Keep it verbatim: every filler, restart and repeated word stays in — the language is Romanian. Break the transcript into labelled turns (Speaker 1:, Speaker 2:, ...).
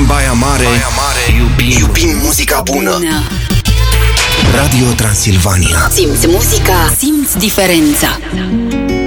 Speaker 1: În Baia Mare, Baia Mare iubim, iubim muzica bună. bună. Radio Transilvania.
Speaker 2: Simți muzica, simți diferența.